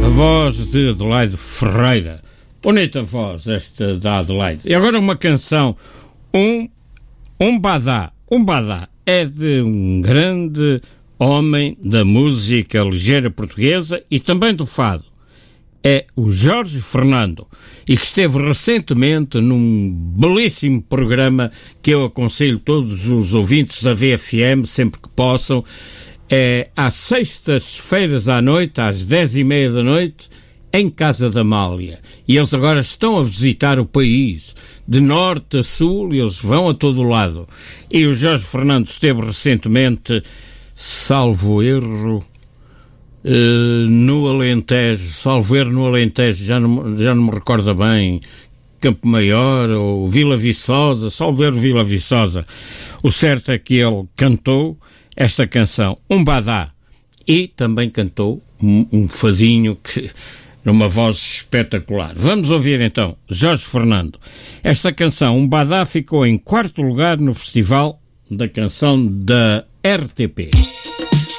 voz de Adelaide Ferreira. Bonita voz esta da Adelaide. E agora uma canção, um badá. Um badá é de um grande homem da música ligeira portuguesa e também do fado. É o Jorge Fernando, e que esteve recentemente num belíssimo programa que eu aconselho todos os ouvintes da VFM, sempre que possam, às sextas-feiras à noite, às 10h30 da noite, em Casa da Amália. E eles agora estão a visitar o país, de norte a sul, e eles vão a todo lado. E o Jorge Fernando esteve recentemente, salvo erro, no Alentejo, salvo erro no Alentejo, já não me recordo bem, Campo Maior ou Vila Viçosa, salvo erro Vila Viçosa. O certo é que ele cantou esta canção, um badá, e também cantou um fadinho que, numa voz espetacular. Vamos ouvir então Jorge Fernando. Esta canção, um badá, ficou em 4º lugar no Festival da Canção da RTP.